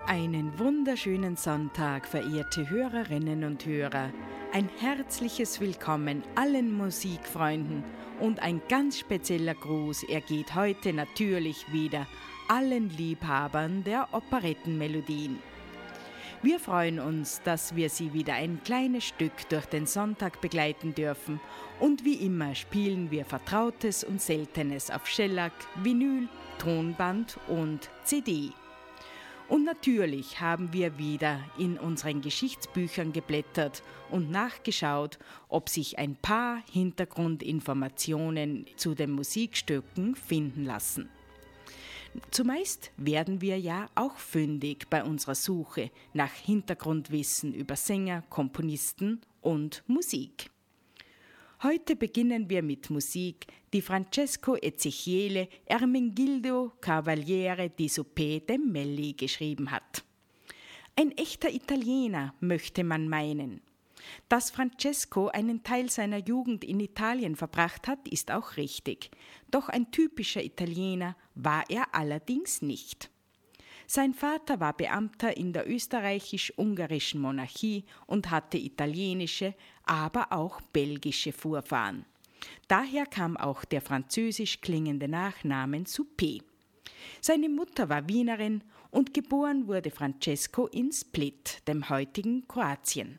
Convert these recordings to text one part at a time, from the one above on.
Einen wunderschönen Sonntag, verehrte Hörerinnen und Hörer. Ein herzliches Willkommen allen Musikfreunden und ein ganz spezieller Gruß ergeht heute natürlich wieder allen Liebhabern der Operettenmelodien. Wir freuen uns, dass wir Sie wieder ein kleines Stück durch den Sonntag begleiten dürfen und wie immer spielen wir Vertrautes und Seltenes auf Schellack, Vinyl, Tonband und CD. Und natürlich haben wir wieder in unseren Geschichtsbüchern geblättert und nachgeschaut, ob sich ein paar Hintergrundinformationen zu den Musikstücken finden lassen. Zumeist werden wir ja auch fündig bei unserer Suche nach Hintergrundwissen über Sänger, Komponisten und Musik. Heute beginnen wir mit Musik, die Francesco Ezechiele Ermenegildo Cavaliere di Supe de Melli geschrieben hat. Ein echter Italiener, möchte man meinen. Dass Francesco einen Teil seiner Jugend in Italien verbracht hat, ist auch richtig. Doch ein typischer Italiener war er allerdings nicht. Sein Vater war Beamter in der österreichisch-ungarischen Monarchie und hatte italienische, aber auch belgische Vorfahren. Daher kam auch der französisch klingende Nachname Supe. Seine Mutter war Wienerin und geboren wurde Francesco in Split, dem heutigen Kroatien.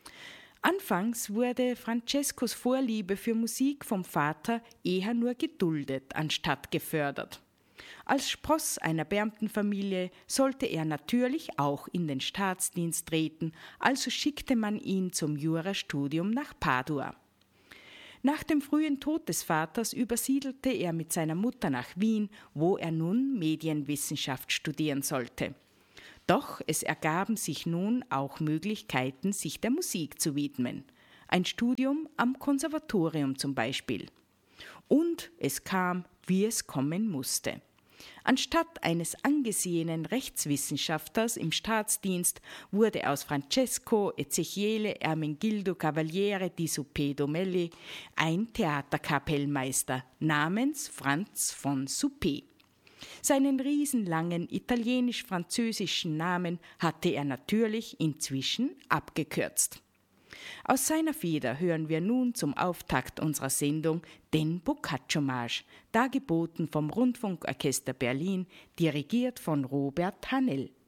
Anfangs wurde Francescos Vorliebe für Musik vom Vater eher nur geduldet, anstatt gefördert. Als Spross einer Beamtenfamilie sollte er natürlich auch in den Staatsdienst treten, also schickte man ihn zum Jurastudium nach Padua. Nach dem frühen Tod des Vaters übersiedelte er mit seiner Mutter nach Wien, wo er nun Medienwissenschaft studieren sollte. Doch es ergaben sich nun auch Möglichkeiten, sich der Musik zu widmen. Ein Studium am Konservatorium zum Beispiel. Und es kam, wie es kommen musste. Anstatt eines angesehenen Rechtswissenschaftlers im Staatsdienst wurde aus Francesco Ezechiele Ermenegildo Cavaliere di Supe de Melli ein Theaterkapellmeister namens Franz von Supe. Seinen riesenlangen italienisch-französischen Namen hatte er natürlich inzwischen abgekürzt. Aus seiner Feder hören wir nun zum Auftakt unserer Sendung den Boccaccio-Marsch, dargeboten vom Rundfunkorchester Berlin, dirigiert von Robert Hanel.